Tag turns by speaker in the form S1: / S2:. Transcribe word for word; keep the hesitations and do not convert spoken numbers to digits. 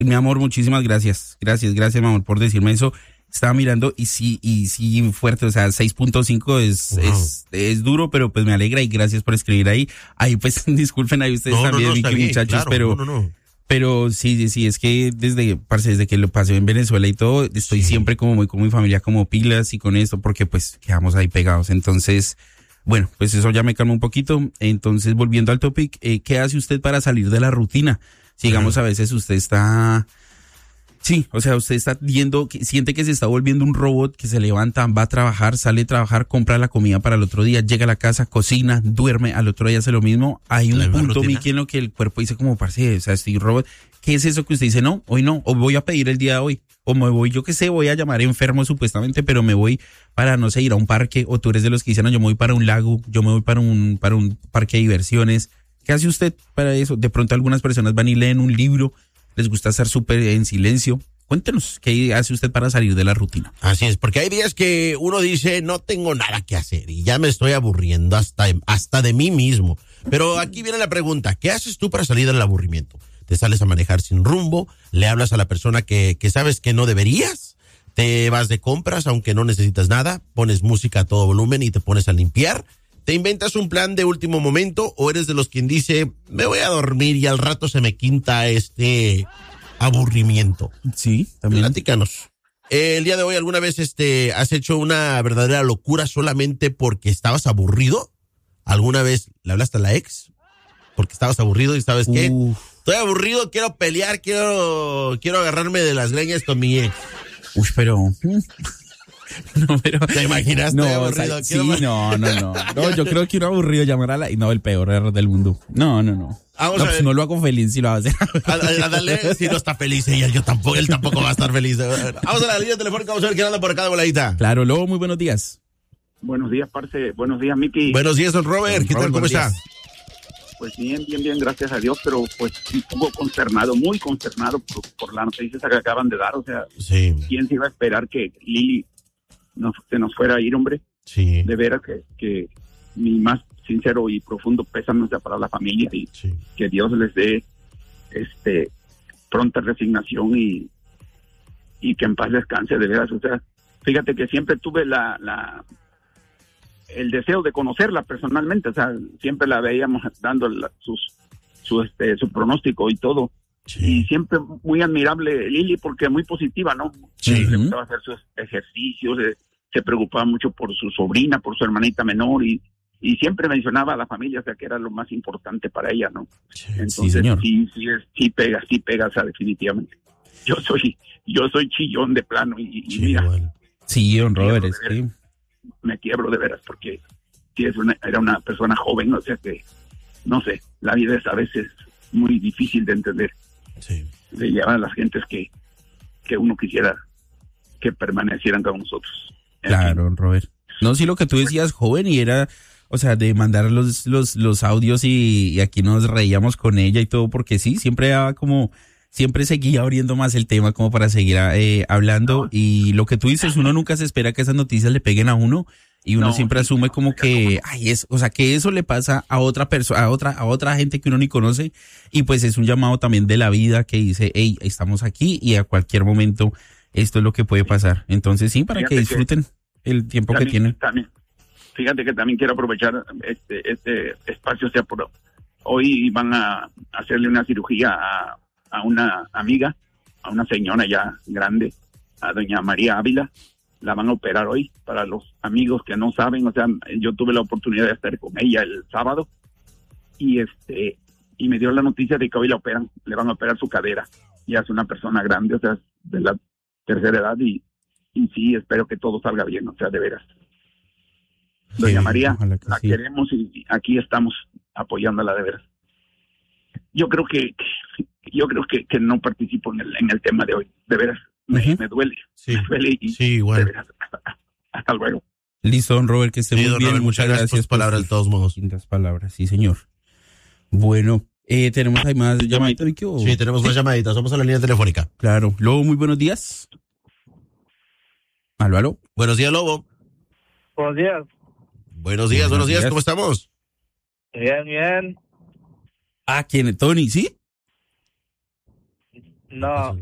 S1: Mi amor, muchísimas gracias. Gracias, gracias, mi amor, por decirme eso. Estaba mirando y sí, y sí, fuerte, o sea, seis punto cinco es, wow. es, es duro, pero pues me alegra y gracias por escribir ahí. Ahí pues, disculpen ahí ustedes no, también, no, no, Vicky, bien, muchachos, claro, pero, no, no, no. pero sí, sí, sí, es que desde, parce, desde que lo pasé en Venezuela y todo, estoy sí. siempre como muy con mi familia, como pilas y con esto, porque pues quedamos ahí pegados. Entonces, bueno, pues eso ya me calma un poquito. Entonces, volviendo al topic, eh, ¿qué hace usted para salir de la rutina? Si digamos, a veces usted está... Sí, o sea, usted está viendo, siente que se está volviendo un robot que se levanta, va a trabajar, sale a trabajar, compra la comida para el otro día, llega a la casa, cocina, duerme, al otro día hace lo mismo. Hay un punto, Miki, en lo que el cuerpo dice como, parce, o sea, estoy robot. ¿Qué es eso que usted dice? No, hoy no, o voy a pedir el día de hoy, o me voy, yo qué sé, voy a llamar enfermo supuestamente, pero me voy para, no sé, ir a un parque, o tú eres de los que dicen, no, yo me voy para un lago, yo me voy para un, para un parque de diversiones. ¿Qué hace usted para eso? De pronto algunas personas van y leen un libro, les gusta estar súper en silencio. Cuéntenos, ¿qué hace usted para salir de la rutina?
S2: Así es, porque hay días que uno dice, no tengo nada que hacer y ya me estoy aburriendo hasta, hasta de mí mismo. Pero aquí viene la pregunta, ¿qué haces tú para salir del aburrimiento? ¿Te sales a manejar sin rumbo? ¿Le hablas a la persona que, que sabes que no deberías? ¿Te vas de compras aunque no necesitas nada? ¿Pones música a todo volumen y te pones a limpiar? ¿Te inventas un plan de último momento o eres de los quien dice, me voy a dormir y al rato se me quinta este aburrimiento?
S1: Sí, también.
S2: Platícanos. Eh, el día de hoy, ¿alguna vez este has hecho una verdadera locura solamente porque estabas aburrido? ¿Alguna vez le hablaste a la ex? Porque estabas aburrido y ¿sabes qué? Uf. Estoy aburrido, quiero pelear, quiero quiero agarrarme de las greñas con mi ex.
S1: Uy, pero... No, pero...
S2: ¿Te imaginas?
S1: No,
S2: aburrido.
S1: O sea, sí, no, no, no. No, yo creo que uno aburrido llamar a la... No, el peor error del mundo. No, no, no.
S2: Vamos
S1: no,
S2: a
S1: pues
S2: ver.
S1: no lo hago feliz si lo va a hacer.
S2: A, a, a darle, si no está feliz ella, yo tampoco, él tampoco va a estar feliz. Vamos a la línea telefónica, vamos a ver quién anda por acá de voladita.
S1: Claro, Lobo, muy buenos días.
S3: Buenos días, parce. Buenos días, Miki.
S2: Buenos días, don Robert. Don ¿Qué Robert, tal? ¿Cómo está?
S3: Días. Pues bien, bien, bien, gracias a Dios, pero pues un poco consternado, muy consternado por, por la noticia que acaban de dar. O sea,
S2: sí.
S3: ¿Quién se iba a esperar que Lili nos, se nos fuera a ir, hombre?
S2: Sí.
S3: De veras que, que mi más sincero y profundo pésame para la familia y sí. Que Dios les dé este pronta resignación y, y que en paz descanse, de veras. O sea, fíjate que siempre tuve la... la el deseo de conocerla personalmente, o sea, siempre la veíamos dando la, sus, su, este, su pronóstico y todo. Sí. Y siempre muy admirable Lili porque muy positiva, ¿no?
S2: Sí.
S3: Le gustaba hacer sus ejercicios, se, se preocupaba mucho por su sobrina, por su hermanita menor y, y siempre mencionaba a la familia, o sea, que era lo más importante para ella, ¿no?
S1: Sí,
S3: entonces,
S1: sí, señor.
S3: sí, sí, sí pega, sí pega, o sea, definitivamente. Yo soy, yo soy chillón de plano y, y
S2: sí,
S3: mira.
S2: Bueno.
S1: Sí, don Robert, es que...
S3: me quiebro de veras porque sí es una, era una persona joven, o sea que no sé, la vida es a veces muy difícil de entender.
S2: Sí.
S3: De llevar a las gentes que, que uno quisiera que permanecieran con nosotros.
S1: Claro, don Robert. No, sí, lo que tú decías, joven, y era, o sea, de mandar los, los, los audios y, y aquí nos reíamos con ella y todo, porque sí, siempre daba como... Siempre seguía abriendo más el tema como para seguir eh, hablando, y lo que tú dices, uno nunca se espera que esas noticias le peguen a uno y uno no, siempre asume como que, ay, es, o sea, que eso le pasa a otra persona, a otra, a otra gente que uno ni conoce, y pues es un llamado también de la vida que dice, hey, estamos aquí y a cualquier momento esto es lo que puede pasar. Entonces sí, para fíjate que disfruten que el tiempo
S3: también,
S1: que tienen.
S3: También, fíjate que también quiero aprovechar este, este espacio, o sea, por hoy van a hacerle una cirugía a a una amiga, a una señora ya grande, a doña María Ávila, la van a operar hoy. Para los amigos que no saben, o sea, yo tuve la oportunidad de estar con ella el sábado y este y me dio la noticia de que hoy la operan, le van a operar su cadera. Ya es una persona grande, o sea, de la tercera edad y, y sí, espero que todo salga bien, o sea, de veras. Doña sí, María, la sí. queremos y aquí estamos apoyándola de veras. Yo creo que yo creo que, que no participo en el, en el tema de hoy, de veras, me, uh-huh. me duele,
S2: sí.
S3: me duele y
S2: sí, bueno.
S3: de veras, hasta, hasta luego.
S1: Listo, don Robert, que esté sí, muy bien,
S2: Robert, muchas gracias, gracias por palabras de todos modos.
S1: Lindas palabras, sí señor. Bueno, eh, tenemos ahí más llamaditas, Vicky. ¿O?
S2: Sí, tenemos más llamaditas, vamos a la línea telefónica.
S1: Claro, Lobo, muy buenos días. Aló, aló.
S2: Buenos días, Lobo.
S4: Buenos días.
S2: Buenos días, buenos días, ¿cómo estamos?
S4: Bien, bien.
S1: Ah, ¿quién? Tony, ¿sí?
S4: No.